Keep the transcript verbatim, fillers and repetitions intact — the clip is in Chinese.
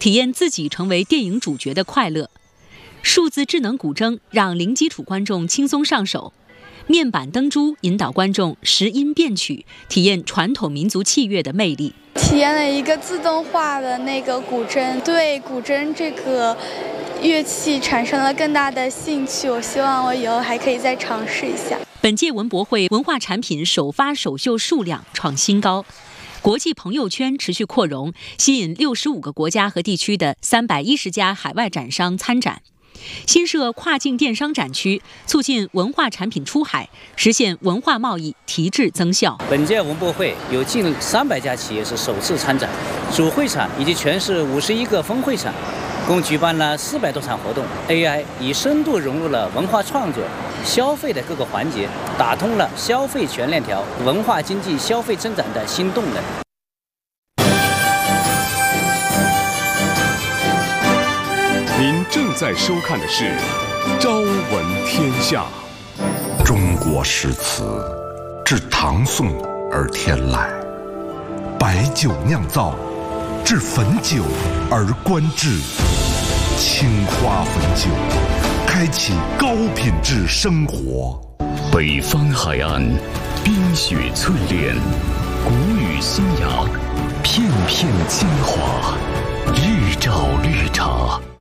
体验自己成为电影主角的快乐。数字智能古筝让零基础观众轻松上手，面板灯珠引导观众识音辨曲，体验传统民族器乐的魅力。 体验了一个自动化的那个古筝，对古筝这个乐器产生了更大的兴趣。我希望我以后还可以再尝试一下。 本届文博会文化产品首发首秀数量创新高，国际朋友圈持续扩容，吸引六十五个国家和地区的三百一十家海外展商参展。新设跨境电商展区，促进文化产品出海，实现文化贸易提质增效。 本届文博会有近三百家企业是首次参展，主会场以及全市五十一个分会场，共举办了四百多场活动。A I 已深度融入了文化创作、消费的各个环节，打通了消费全链条，文化经济消费增长的新动能。 您正在收看的是《朝闻天下》。 中国诗词自唐宋而天来，白酒酿造，至汾酒而观之。青花汾酒，开启高品质生活。 北方海岸，冰雪淬炼，谷雨新芽，片片精华，日照绿茶。